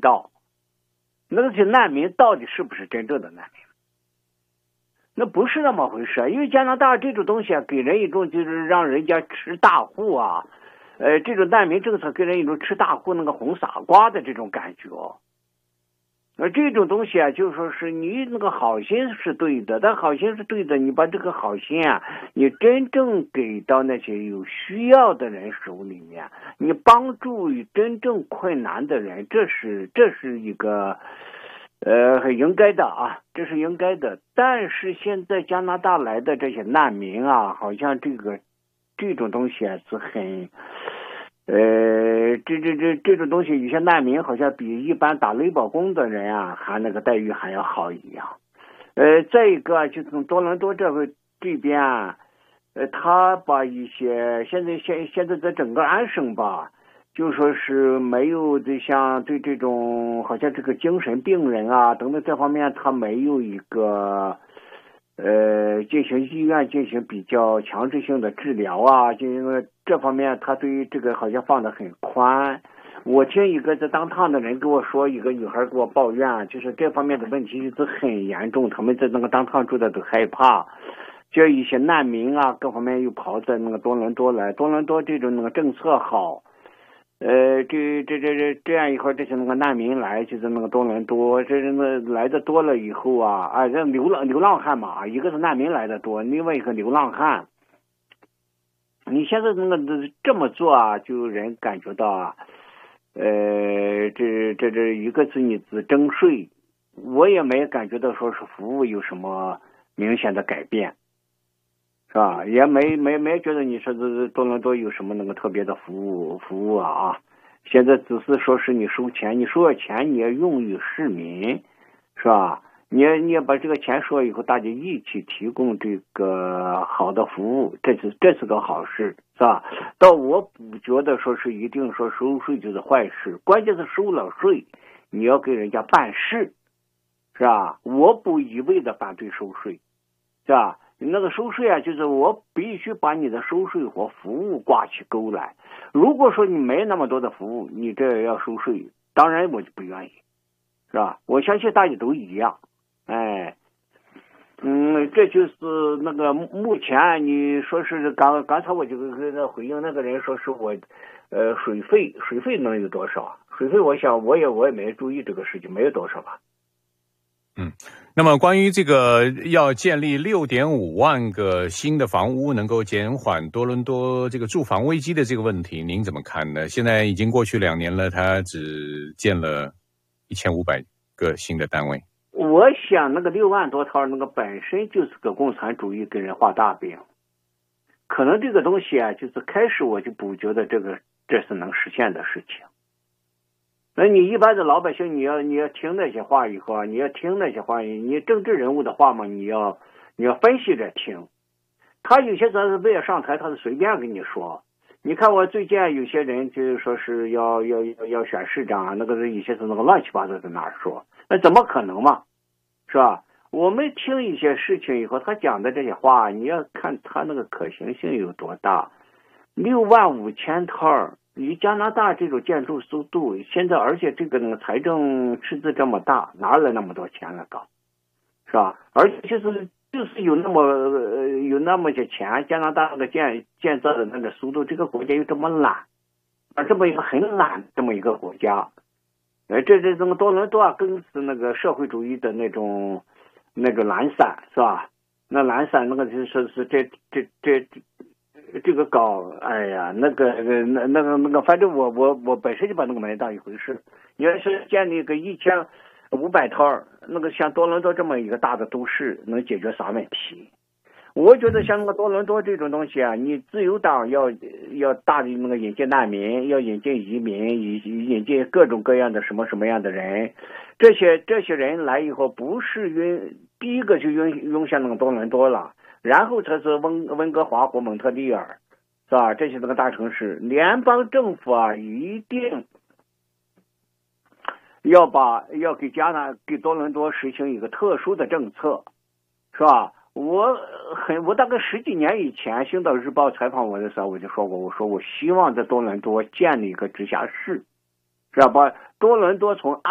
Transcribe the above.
道，那些难民到底是不是真正的难民？那不是那么回事，因为加拿大这种东西给人一种就是让人家吃大户啊，这种难民政策给人一种吃大户那个红傻瓜的这种感觉。这种东西就是说是你那个好心是对的，但好心是对的，你把这个好心你真正给到那些有需要的人手里面，你帮助真正困难的人，这是一个很应该的啊，这是应该的。但是现在加拿大来的这些难民好像这种东西是很这种东西，有些难民好像比一般打雷保工的人还那个待遇还要好一样。再一个就从多伦多这边他把一些现在在整个安省吧，就说是没有像对这种好像这个精神病人等等这方面，他没有一个进行医院进行比较强制性的治疗进行这方面，他对于这个好像放得很宽。我听一个在当趟的人跟我说，一个女孩给我抱怨，就是这方面的问题是很严重，他们在那个当趟住的都害怕。就一些难民各方面又跑在那个多伦多来，多伦多这种那个政策好，这样一会儿这些那个难民来，就是那个多伦多，这来的多了以后这流浪汉嘛，一个是难民来的多，另外一个流浪汉。你现在那个这么做就人感觉到这一个是你只征税，我也没感觉到说是服务有什么明显的改变。是吧？也没觉得你说这多伦多有什么那个特别的服务现在只是说是你收钱，你收了钱你要用于市民，是吧？你也把这个钱收了以后，大家一起提供这个好的服务，这是个好事，是吧？但我不觉得说是一定说收税就是坏事，关键是收了税，你要给人家办事，是吧？我不一味的反对收税，是吧？那个收税就是我必须把你的收税和服务挂起钩来。如果说你没那么多的服务，你这要收税，当然我就不愿意，是吧？我相信大家都一样。这就是那个目前你说是刚才我就跟他回应那个人说是我水费能有多少？水费我想我也没注意这个事情，没有多少吧。 那么关于这个要建立6.5万个新的房屋，能够减缓多伦多这个住房危机的这个问题，您怎么看呢？现在已经过去2年了，它只建了1500个新的单位。 我想那个6万多套那个本身就是个共产主义给人画大饼，可能这个东西就是开始我就不觉得这是能实现的事情。那你一般的老百姓，你要听那些话以后你要听那些话，你政治人物的话嘛，你要分析着听。他有些人是为了上台，他是随便跟你说。你看我最近有些人就是说是要选市长，那个有些是那个乱七八糟在那儿说，那怎么可能嘛，是吧？我们听一些事情以后，他讲的这些话，你要看他那个可行性有多大。65000套。以加拿大这种建筑速度，现在而且这个财政赤字这么大，哪来那么多钱来搞，是吧？而且就是有那么些钱，加拿大那个建造的那个速度，这个国家又这么懒，这么一个很懒这么一个国家，这个多伦多更是那个社会主义的那种懒散，是吧？那懒散那个就是这个搞，哎呀，那个，反正我本身就把那个没当一回事。你要是建立个1500套，那个像多伦多这么一个大的都市，能解决啥问题？我觉得像那个多伦多这种东西你自由党要大的那个引进难民，要引进移民，引进各种各样的什么样的人，这些人来以后，不是第一个就涌向那个多伦多了。然后才是温哥华或蒙特利尔，是吧？这些那个大城市，联邦政府一定要给多伦多实行一个特殊的政策，是吧？我大概10几年以前，《星岛日报》采访我的时候，我就说过，我说我希望在多伦多建立一个直辖市，是吧？把多伦多从